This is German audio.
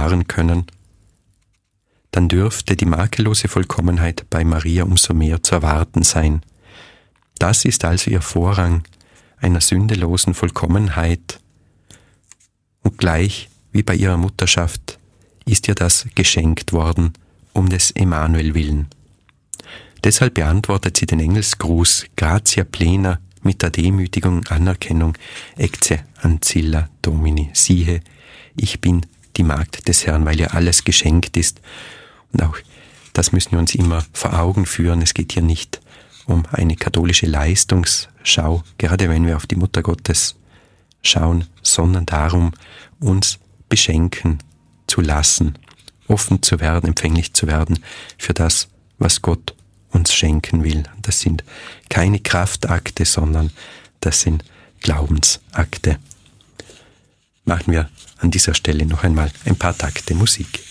bewahren können, dann dürfte die makellose Vollkommenheit bei Maria umso mehr zu erwarten sein. Das ist also ihr Vorrang einer sündelosen Vollkommenheit. Und gleich wie bei ihrer Mutterschaft ist ihr das geschenkt worden, um des Emanuel willen. Deshalb beantwortet sie den Engelsgruß Gratia plena mit der Demütigung, Anerkennung, Ecce ancilla Domini. Siehe, ich bin die Magd des Herrn, weil ihr alles geschenkt ist. Und auch das müssen wir uns immer vor Augen führen. Es geht hier nicht um eine katholische Leistungsschau, gerade wenn wir auf die Mutter Gottes schauen, sondern darum, uns beschenken zu lassen, offen zu werden, empfänglich zu werden für das, was Gott uns schenken will. Das sind keine Kraftakte, sondern das sind Glaubensakte. Machen wir an dieser Stelle noch einmal ein paar Takte Musik.